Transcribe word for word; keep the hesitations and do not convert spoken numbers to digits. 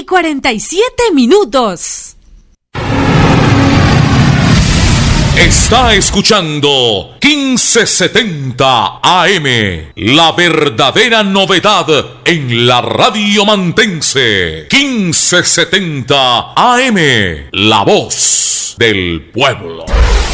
cuarenta y siete minutos. Está escuchando quince setenta A M, la verdadera novedad en la radio mantense. quince setenta A M, la voz del pueblo.